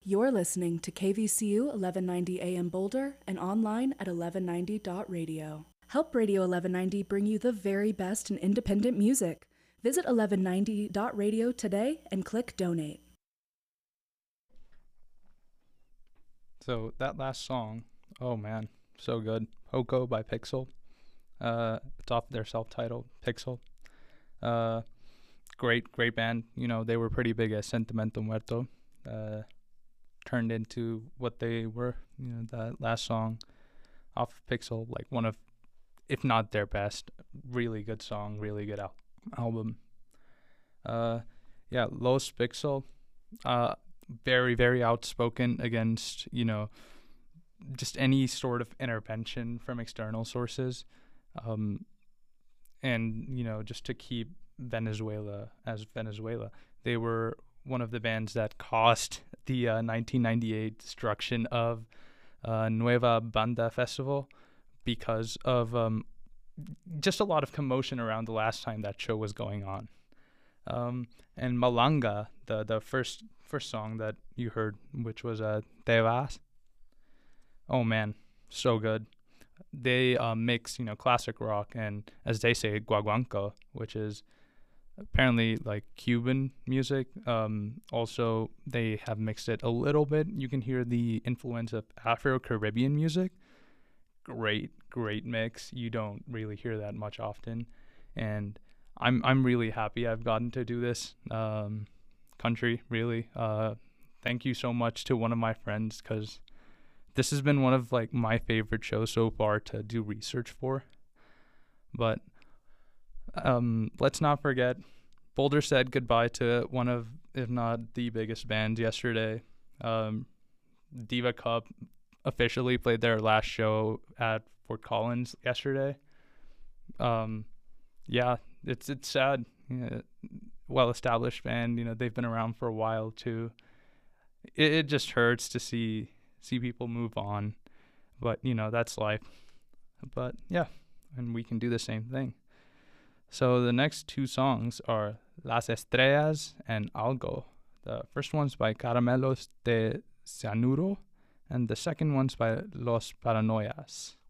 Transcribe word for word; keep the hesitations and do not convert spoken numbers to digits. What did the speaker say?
You're listening to K V C U eleven ninety A M Boulder and online at eleven ninety dot radio. Help Radio eleven ninety bring you the very best in independent music. Visit eleven ninety dot radio today and click donate. So that last song, oh man, so good. Hoko by Pixel. Uh, it's off their self-titled Pixel. Uh, great, great band. You know, they were pretty big as Sentimiento Muerto. Uh, turned into what they were. You know, that last song off of Pixel, like one of, if not their best, really good song, really good al- album. Uh, yeah, Los Pixel. Uh, very, very outspoken against, you know, just any sort of intervention from external sources. Um, and, you know, just to keep Venezuela as Venezuela. They were one of the bands that caused the uh, nineteen ninety-eight destruction of uh, Nueva Banda Festival because of um, just a lot of commotion around the last time that show was going on. Um, and Malanga, the the first first song that you heard, which was uh, Te Vas. Oh man, so good. They uh, mix, you know, classic rock and, as they say, guaguanco, which is apparently like Cuban music. Um, also, they have mixed it a little bit. You can hear the influence of Afro-Caribbean music. Great, great mix. You don't really hear that much often, and I'm I'm really happy I've gotten to do this um, country. Really, uh, thank you so much to one of my friends, because this has been one of like my favorite shows so far to do research for. But um, let's not forget, Boulder said goodbye to one of, if not the biggest bands yesterday. Um, Diva Cup officially played their last show at Fort Collins yesterday. Um, yeah, it's it's sad. You know, well-established band. You know, they've been around for a while too. It, it just hurts to see see people move on, but you know, that's life. But yeah, and we can do the same thing. So the next two songs are Las Estrellas and Algo. The first one's by Caramelos de Cianuro, and the second one's by Los Paranoias.